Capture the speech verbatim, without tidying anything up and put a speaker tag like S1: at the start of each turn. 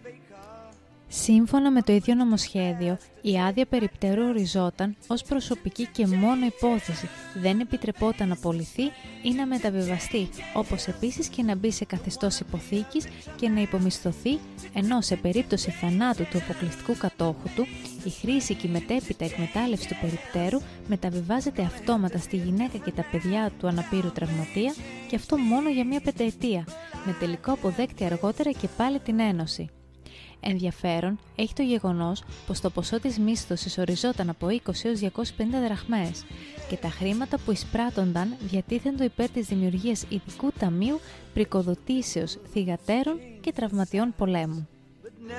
S1: Σύμφωνα με το ίδιο νομοσχέδιο, η άδεια περιπτέρου οριζόταν ως προσωπική και μόνο υπόθεση, δεν επιτρεπόταν να πωληθεί ή να μεταβιβαστεί, όπως επίσης και να μπει σε καθεστώς υποθήκης και να υπομισθωθεί, ενώ σε περίπτωση θανάτου του αποκλειστικού κατόχου του, η χρήση και η μετέπειτα εκμετάλλευση του περιπτέρου μεταβιβάζεται αυτόματα στη γυναίκα και τα παιδιά του αναπήρου τραυματία, και αυτό μόνο για μία πενταετία, με τελικό αποδέκτη αργότερα και πάλι την ένωση. Ενδιαφέρον έχει το γεγονός πως το ποσό της μίσθωσης οριζόταν από είκοσι έως διακόσιες πενήντα δραχμές και τα χρήματα που εισπράττονταν διατίθεντο υπέρ της δημιουργίας ειδικού ταμείου πρικοδοτήσεως θυγατέρων και τραυματιών πολέμου.